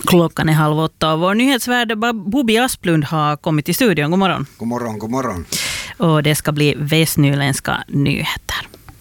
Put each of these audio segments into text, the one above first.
Klockan är 7:30 och vår nyhetsvärd Bobby Asplund har kommit till studion. God morgon. God morgon, god morgon. Och det ska bli västnyländska nyheter.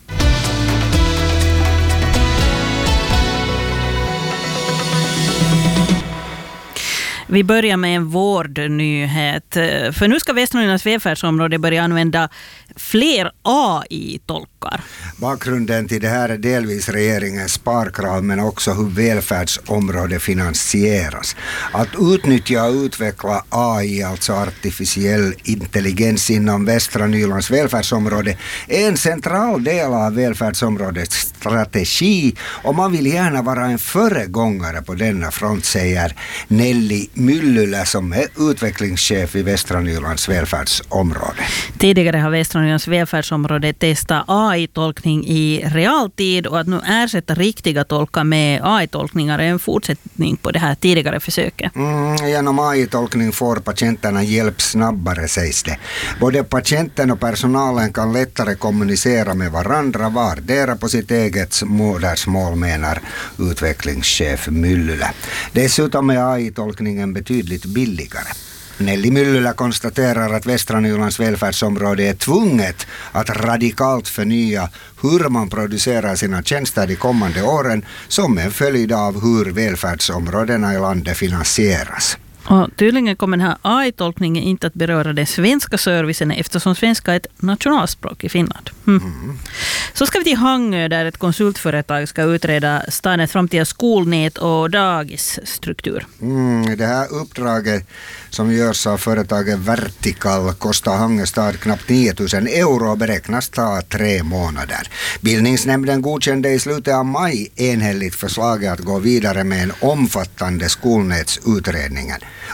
Vi börjar med en vårdnyhet. För nu ska Västnylands välfärdsområde börja använda fler AI-tolkar. Bakgrunden till det här är delvis regeringens sparkrav men också hur välfärdsområdet finansieras. Att utnyttja och utveckla AI, alltså artificiell intelligens inom Västra Nylands välfärdsområde, är en central del av välfärdsområdets strategi och man vill gärna vara en föregångare på denna front, säger Nelly Myllylä som är utvecklingschef i Västra Nylands välfärdsområde. Tidigare har Västra Nylands välfärdsområde testat AI-tolkning i realtid och att nu ersätta riktiga tolkar med AI-tolkningar är en fortsättning på det här tidigare försöket. Genom AI-tolkning får patienterna hjälp snabbare, sägs det. Både patienten och personalen kan lättare kommunicera med varandra vardera på sitt eget modersmål, menar utvecklingschef Myllylä. Dessutom är AI-tolkningen betydligt billigare. Nelly Myllylä konstaterar att Västra Nylands välfärdsområde är tvunget att radikalt förnya hur man producerar sina tjänster de kommande åren som en följd av hur välfärdsområdena i landet finansieras. Och tydligen kommer den här AI-tolkningen inte att beröra den svenska servicen eftersom svenska är ett nationalspråk i Finland. Så ska vi till Hangö där ett konsultföretag ska utreda stadens framtida skolnät och dagisstruktur. Det här uppdraget som görs av företaget Vertical kostar Hangö stad knappt 9 000 euro och beräknas ta 3 månader. Bildningsnämnden godkände i slutet av maj enhälligt förslaget att gå vidare med en omfattande skolnätsutredning.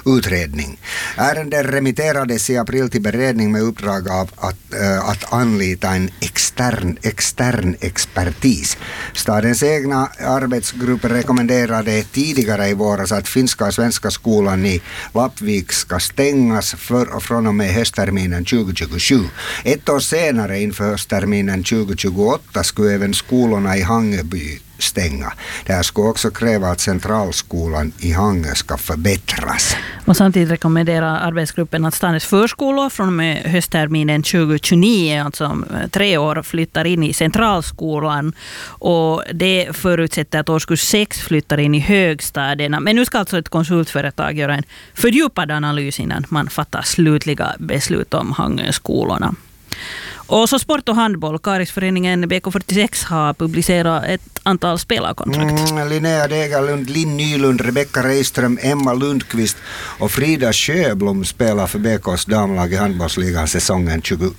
Ärendet remitterades i april till beredning med uppdrag av att anlita en extern expertis. Stadens egna arbetsgrupper rekommenderade tidigare i våras att finska och svenska skolan i Lappvik ska stängas från och med höstterminen 2027. Ett år senare inför höstterminen 2028 skulle även skolorna i Hangöby stänga. Det här skulle också kräva att centralskolan i Hangö ska förbättras. Och samtidigt rekommenderar arbetsgruppen att stadens förskolor från och med höstterminen 2029, alltså om 3 år, flyttar in i centralskolan. Och det förutsätter att årskurs 6 flyttar in i högstadierna. Men nu ska alltså ett konsultföretag göra en fördjupad analys innan man fattar slutliga beslut om Hangö-skolorna. Och så sport och handboll. Karisföreningen BK46 har publicerat ett antal spelarkontrakt. Linnea Degerlund, Linn Nylund, Rebecka Reiström, Emma Lundqvist och Frida Sjöblom spelar för BKs damlag i handbollsligan säsongen